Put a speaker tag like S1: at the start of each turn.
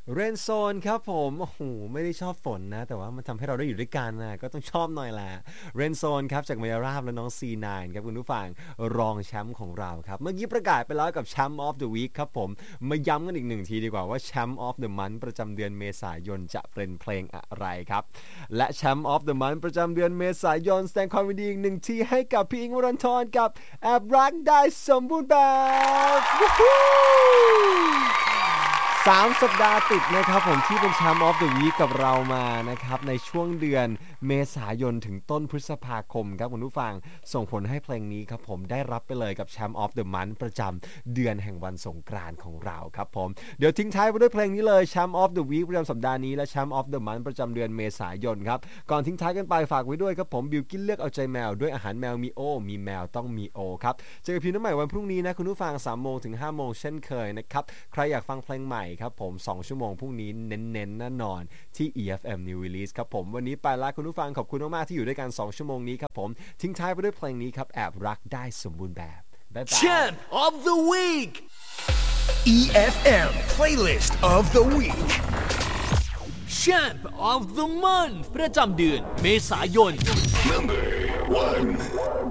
S1: เรนโซนครับผมโอ้โหไม่ได้ชอบฝนนะแต่ว่ามันทำให้เราได้อยู่ด้วยกันนะก็ต้องชอบหน่อยแหละเรนโซนครับจากเมยราบและน้อง C9 ครับคุณผู้ฟังรองแชมป์ของเราครับเมื่อกี้ประกาศไปแล้วกับแชมป์ออฟเดอะวีคครับผมมาย้ำกันอีกหนึ่งทีดีกว่าว่าแชมป์ออฟเดอะมันประจำเดือนเมษายนจะเป็นเพลงอะไรครับและแชมป์ออฟเดอะมันประจำเดือนเมษายนแสดงความยินดีอีกหนึ่งทีให้กับพี่อิงค์วรันธรกับแอบรักได้สมบูรณ์แบบ3 สัปดาห์ติดนะครับผมที่เป็นแชมป์ออฟเดอะวีคกับเรามานะครับในช่วงเดือนเมษายนถึงต้นพฤษภาคมครับคุณผู้ฟังส่งผลให้เพลงนี้ครับผมได้รับไปเลยกับแชมป์ออฟเดอะมันธ์ประจำเดือนแห่งวันสงกรานต์ของเราครับผมเดี๋ยวทิ้งท้ายไปด้วยเพลงนี้เลยแชมป์ออฟเดอะวีคประจำสัปดาห์นี้และแชมป์ออฟเดอะมันธ์ประจำเดือนเมษายนครับก่อนทิ้งท้ายกันไปฝากไว้ด้วยครับผมบิวกินเลือกเอาใจแมวด้วยอาหารแมวมีโอมีแมวต้องมีโอครับเจอกันพี่น้องใหม่วันพรุ่งนี้นะคุณผู้ฟัง 3 โมงถึง 5 โมงเช่นเคยนะครับใครอยากฟังเพลงใหม่ครับผม2 ชั่วโมงพรุ่งนี้เน้นๆแน่นอนที่ EFM New Release ครับผมวันนี้ไปละคุณผู้ฟังขอบคุณมากๆที่อยู่ด้วยกัน2 ชั่วโมงนี้ครับผมทิ้งท้ายไปด้วยเพลงนี้ครับแอบรักได้สมบูรณ์แบบบ๊ายบาย
S2: Champ of the Week EFM Playlist of the Week Champ of the Month ประจำเดือนเมษายน
S3: Number 1